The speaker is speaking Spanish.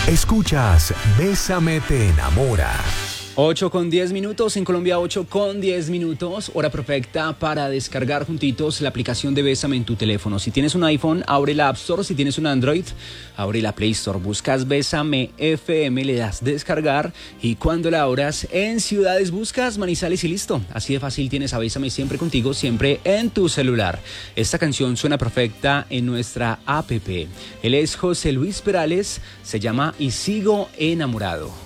Escuchas Bésame te enamora. 8:10 en Colombia, 8:10, hora perfecta para descargar juntitos la aplicación de Bésame en tu teléfono. Si tienes un iPhone, abre la App Store. Si tienes un Android, abre la Play Store. Buscas Bésame FM, le das descargar y cuando la abras en ciudades buscas Manizales y listo. Así de fácil tienes a Bésame siempre contigo, siempre en tu celular. Esta canción suena perfecta en nuestra app. Él es José Luis Perales, se llama Y Sigo Enamorado.